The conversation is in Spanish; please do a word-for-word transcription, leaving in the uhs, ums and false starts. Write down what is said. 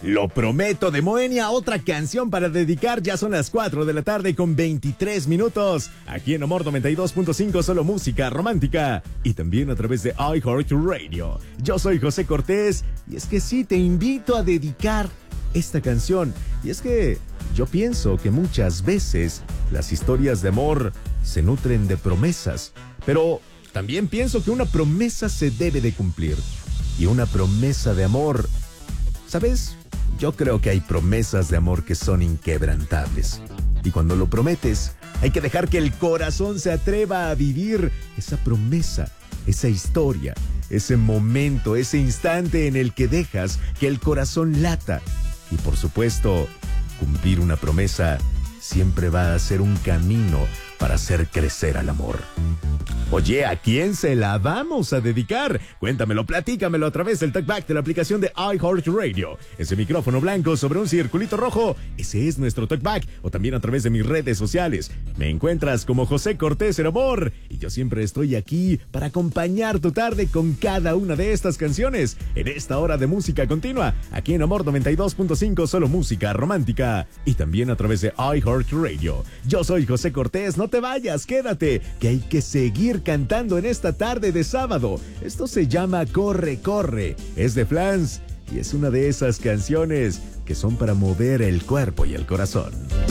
Lo prometo de Moenia, otra canción para dedicar. Ya son las cuatro de la tarde con veintitrés minutos. Aquí en Amor noventa y dos punto cinco, solo música romántica. Y también a través de iHeartRadio. Yo soy José Cortés y es que sí, te invito a dedicar esta canción. Y es que yo pienso que muchas veces las historias de amor se nutren de promesas. Pero también pienso que una promesa se debe de cumplir. Y una promesa de amor, ¿sabes? Yo creo que hay promesas de amor que son inquebrantables. Y cuando lo prometes, hay que dejar que el corazón se atreva a vivir esa promesa, esa historia, ese momento, ese instante en el que dejas que el corazón lata. Y por supuesto, cumplir una promesa siempre va a ser un camino para hacer crecer al amor. Oye, ¿a quién se la vamos a dedicar? Cuéntamelo, platícamelo a través del talkback de la aplicación de iHeartRadio. Ese micrófono blanco sobre un circulito rojo, ese es nuestro talkback. O también a través de mis redes sociales. Me encuentras como José Cortés en Amor. Y yo siempre estoy aquí para acompañar tu tarde con cada una de estas canciones. En esta hora de música continua, aquí en Amor noventa y dos punto cinco, solo música romántica. Y también a través de iHeartRadio. Yo soy José Cortés, no te vayas, quédate, que hay que seguir cantando en esta tarde de sábado. Esto se llama Corre, Corre. Es de Flans y es una de esas canciones que son para mover el cuerpo y el corazón.